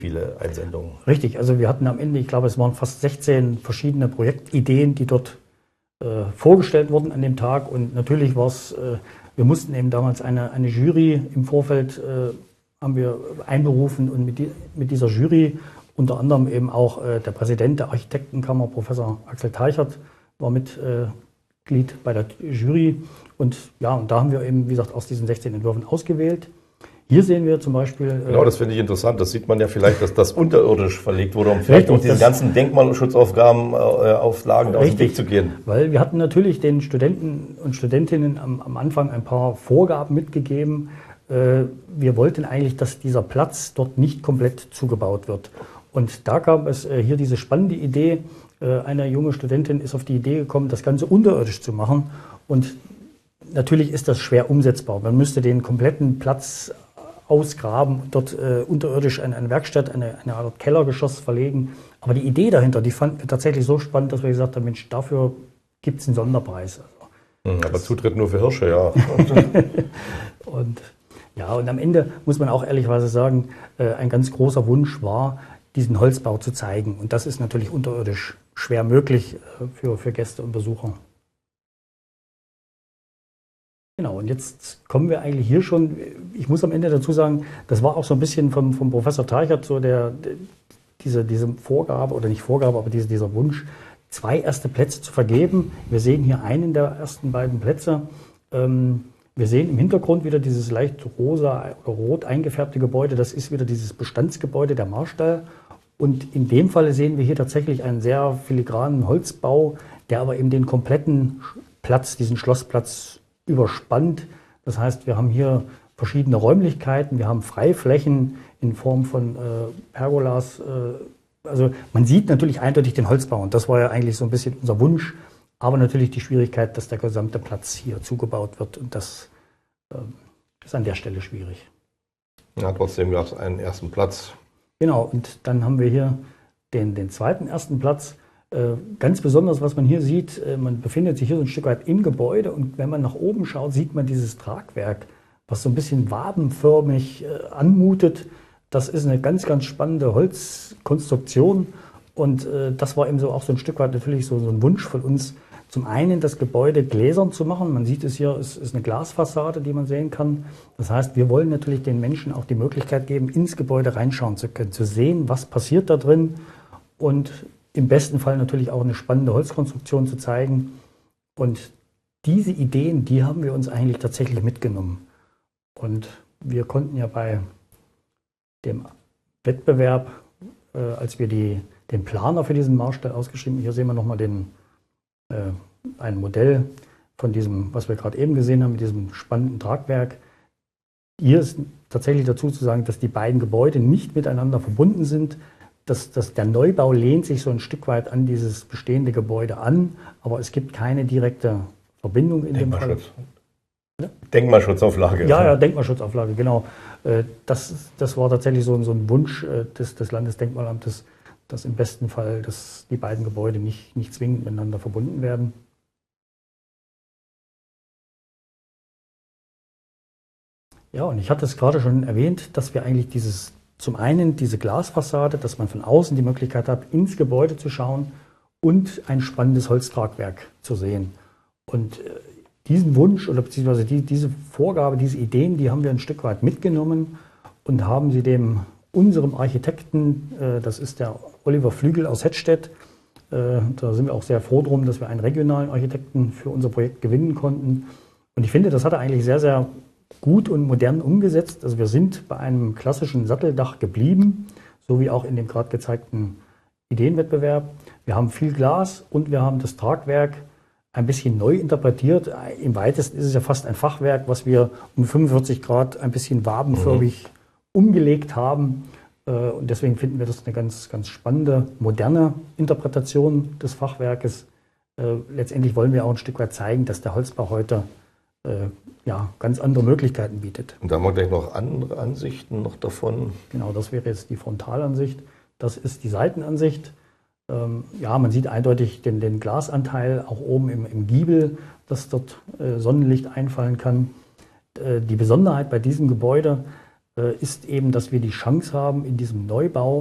viele Einsendungen. Richtig, also wir hatten am Ende, ich glaube, es waren fast 16 verschiedene Projektideen, die dort vorgestellt wurden an dem Tag. Und natürlich war es, wir mussten eben damals eine Jury im Vorfeld haben wir einberufen und mit dieser Jury unter anderem eben auch der Präsident der Architektenkammer, Professor Axel Teichert, war Mitglied bei der Jury. Und ja, und da haben wir eben, wie gesagt, aus diesen 16 Entwürfen ausgewählt. Hier sehen wir zum Beispiel... Genau, das finde ich interessant. Das sieht man ja vielleicht, dass das unterirdisch verlegt wurde, um vielleicht auch diese ganzen Denkmalschutzaufgaben, Auflagen aus dem Weg zu gehen. Weil wir hatten natürlich den Studenten und Studentinnen am Anfang ein paar Vorgaben mitgegeben. Wir wollten eigentlich, dass dieser Platz dort nicht komplett zugebaut wird. Und da gab es hier diese spannende Idee. Eine junge Studentin ist auf die Idee gekommen, das Ganze unterirdisch zu machen. Und natürlich ist das schwer umsetzbar. Man müsste den kompletten Platz ausgraben, dort unterirdisch eine Werkstatt, eine Art Kellergeschoss verlegen. Aber die Idee dahinter, die fanden wir tatsächlich so spannend, dass wir gesagt haben, Mensch, dafür gibt es einen Sonderpreis. Also, aber Zutritt nur für Hirsche, ja. Und am Ende muss man auch ehrlicherweise sagen, ein ganz großer Wunsch war, diesen Holzbau zu zeigen. Und das ist natürlich unterirdisch schwer möglich für Gäste und Besucher. Genau, und jetzt kommen wir eigentlich hier schon, ich muss am Ende dazu sagen, das war auch so ein bisschen vom Professor Teichert so diese Vorgabe, oder nicht Vorgabe, aber dieser Wunsch, 2 erste Plätze zu vergeben. Wir sehen hier einen der ersten beiden Plätze. Wir sehen im Hintergrund wieder dieses leicht rosa oder rot eingefärbte Gebäude. Das ist wieder dieses Bestandsgebäude der Marstall. Und in dem Falle sehen wir hier tatsächlich einen sehr filigranen Holzbau, der aber eben den kompletten Platz, diesen Schlossplatz überspannt. Das heißt, wir haben hier verschiedene Räumlichkeiten, wir haben Freiflächen in Form von Pergolas. Also man sieht natürlich eindeutig den Holzbau und das war ja eigentlich so ein bisschen unser Wunsch, aber natürlich die Schwierigkeit, dass der gesamte Platz hier zugebaut wird und das ist an der Stelle schwierig. Ja, trotzdem gab es einen ersten Platz. Genau, und dann haben wir hier den zweiten ersten Platz. Ganz besonders, was man hier sieht, man befindet sich hier so ein Stück weit im Gebäude und wenn man nach oben schaut, sieht man dieses Tragwerk, was so ein bisschen wabenförmig anmutet. Das ist eine ganz, ganz spannende Holzkonstruktion und das war eben so auch so ein Stück weit natürlich so ein Wunsch von uns, zum einen das Gebäude gläsern zu machen. Man sieht es hier, es ist eine Glasfassade, die man sehen kann. Das heißt, wir wollen natürlich den Menschen auch die Möglichkeit geben, ins Gebäude reinschauen zu können, zu sehen, was passiert da drin und im besten Fall natürlich auch eine spannende Holzkonstruktion zu zeigen. Und diese Ideen, die haben wir uns eigentlich tatsächlich mitgenommen. Und wir konnten ja bei dem Wettbewerb, als wir den Planer für diesen Marstall ausgeschrieben haben, hier sehen wir nochmal ein Modell von diesem, was wir gerade eben gesehen haben, mit diesem spannenden Tragwerk. Hier ist tatsächlich dazu zu sagen, dass die beiden Gebäude nicht miteinander verbunden sind. Der Neubau lehnt sich so ein Stück weit an dieses bestehende Gebäude an, aber es gibt keine direkte Verbindung in dem Fall. Ja? Denkmalschutzauflage. Ja, Denkmalschutzauflage, genau. Das war tatsächlich so ein Wunsch des Landesdenkmalamtes, dass im besten Fall die beiden Gebäude nicht zwingend miteinander verbunden werden. Ja, und ich hatte es gerade schon erwähnt, dass wir eigentlich zum einen diese Glasfassade, dass man von außen die Möglichkeit hat, ins Gebäude zu schauen und ein spannendes Holztragwerk zu sehen. Und diesen Wunsch oder beziehungsweise diese Vorgabe, diese Ideen, die haben wir ein Stück weit mitgenommen und haben sie unserem Architekten, das ist der Oliver Flügel aus Hettstedt, da sind wir auch sehr froh drum, dass wir einen regionalen Architekten für unser Projekt gewinnen konnten. Und ich finde, das hat er eigentlich sehr, sehr gut und modern umgesetzt. Also wir sind bei einem klassischen Satteldach geblieben, so wie auch in dem gerade gezeigten Ideenwettbewerb. Wir haben viel Glas und wir haben das Tragwerk ein bisschen neu interpretiert. Im weitesten ist es ja fast ein Fachwerk, was wir um 45 Grad ein bisschen wabenförmig umgelegt haben. Und deswegen finden wir das eine ganz, ganz spannende, moderne Interpretation des Fachwerkes. Letztendlich wollen wir auch ein Stück weit zeigen, dass der Holzbau heute ganz andere Möglichkeiten bietet. Und da haben wir gleich noch andere Ansichten noch davon. Genau, das wäre jetzt die Frontalansicht. Das ist die Seitenansicht. Man sieht eindeutig den Glasanteil auch oben im Giebel, dass dort Sonnenlicht einfallen kann. Die Besonderheit bei diesem Gebäude, ist eben, dass wir die Chance haben, in diesem Neubau